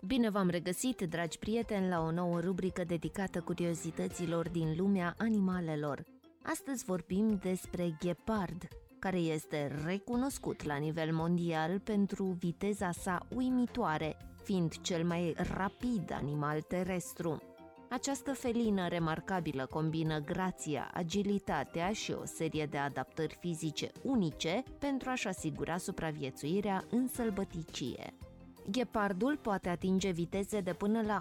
Bine v-am regăsit, dragi prieteni, la o nouă rubrică dedicată curiozităților din lumea animalelor. Astăzi vorbim despre ghepard, care este recunoscut la nivel mondial pentru viteza sa uimitoare, fiind cel mai rapid animal terestru. Această felină remarcabilă combină grația, agilitatea și o serie de adaptări fizice unice pentru a-și asigura supraviețuirea în sălbăticie. Ghepardul poate atinge viteze de până la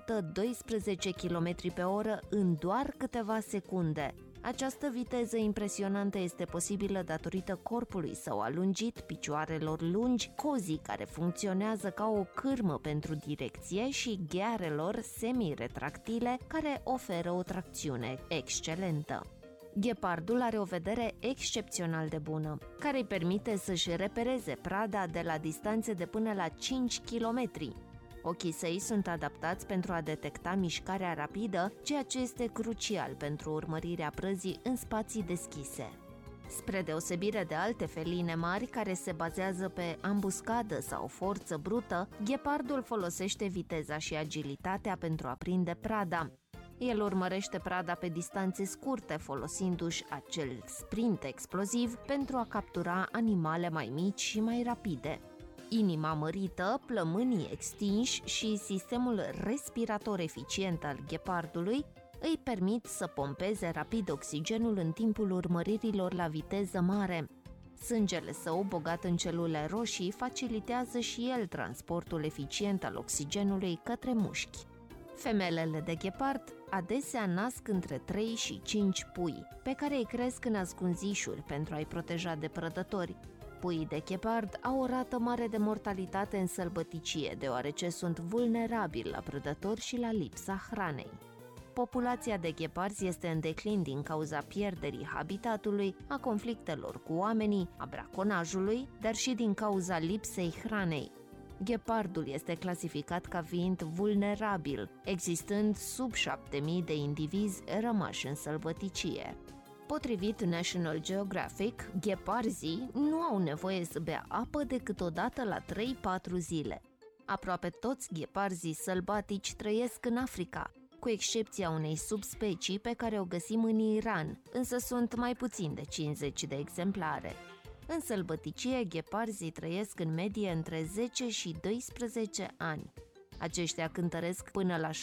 112 km pe oră în doar câteva secunde. Această viteză impresionantă este posibilă datorită corpului său alungit, picioarelor lungi, cozii care funcționează ca o cârmă pentru direcție și ghearelor semi-retractile care oferă o tracțiune excelentă. Ghepardul are o vedere excepțional de bună, care îi permite să-și repereze prada de la distanțe de până la 5 km. Ochii săi sunt adaptați pentru a detecta mișcarea rapidă, ceea ce este crucial pentru urmărirea prăzii în spații deschise. Spre deosebire de alte feline mari care se bazează pe ambuscadă sau forță brută, ghepardul folosește viteza și agilitatea pentru a prinde prada. El urmărește prada pe distanțe scurte, folosindu-și acel sprint exploziv pentru a captura animale mai mici și mai rapide. Inima mărită, plămânii extinși și sistemul respirator eficient al ghepardului îi permit să pompeze rapid oxigenul în timpul urmăririlor la viteză mare. Sângele său, bogat în celule roșii, facilitează și el transportul eficient al oxigenului către mușchi. Femelele de ghepard adesea nasc între 3 și 5 pui, pe care îi cresc în ascunzișuri pentru a-i proteja de prădători. Puii de ghepard au o rată mare de mortalitate în sălbăticie, deoarece sunt vulnerabili la prădători și la lipsa hranei. Populația de gheparzi este în declin din cauza pierderii habitatului, a conflictelor cu oamenii, a braconajului, dar și din cauza lipsei hranei. Ghepardul este clasificat ca fiind vulnerabil, existând sub 7000 de indivizi rămași în sălbăticie. Potrivit National Geographic, gheparzii nu au nevoie să bea apă decât o dată la 3-4 zile. Aproape toți gheparzii sălbatici trăiesc în Africa, cu excepția unei subspecii pe care o găsim în Iran, însă sunt mai puțin de 50 de exemplare. În sălbăticie, gheparzii trăiesc în medie între 10 și 12 ani. Aceștia cântăresc până la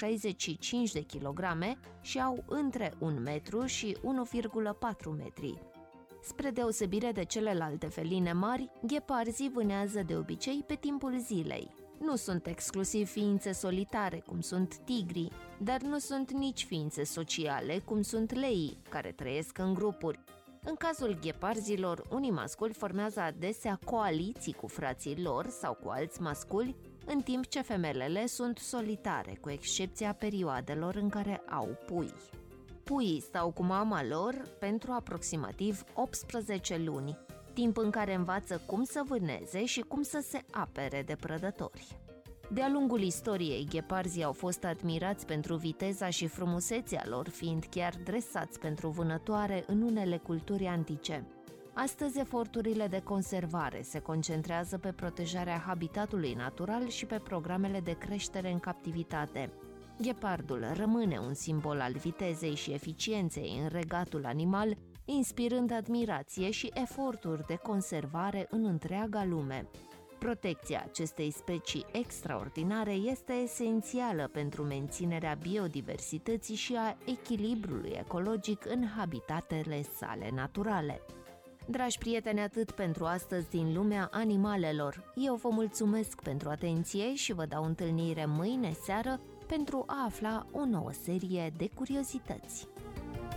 65 de kilograme și au între 1 metru și 1,4 metri. Spre deosebire de celelalte feline mari, gheparzii vânează de obicei pe timpul zilei. Nu sunt exclusiv ființe solitare, cum sunt tigrii, dar nu sunt nici ființe sociale, cum sunt leii, care trăiesc în grupuri. În cazul gheparzilor, unii masculi formează adesea coaliții cu frații lor sau cu alți masculi, în timp ce femelele sunt solitare, cu excepția perioadelor în care au pui. Puii stau cu mama lor pentru aproximativ 18 luni, timp în care învață cum să vâneze și cum să se apere de prădători. De-a lungul istoriei, gheparzii au fost admirați pentru viteza și frumusețea lor, fiind chiar dresați pentru vânătoare în unele culturi antice. Astăzi, eforturile de conservare se concentrează pe protejarea habitatului natural și pe programele de creștere în captivitate. Ghepardul rămâne un simbol al vitezei și eficienței în regatul animal, inspirând admirație și eforturi de conservare în întreaga lume. Protecția acestei specii extraordinare este esențială pentru menținerea biodiversității și a echilibrului ecologic în habitatele sale naturale. Dragi prieteni, atât pentru astăzi din lumea animalelor. Eu vă mulțumesc pentru atenție și vă dau întâlnire mâine seară pentru a afla o nouă serie de curiozități.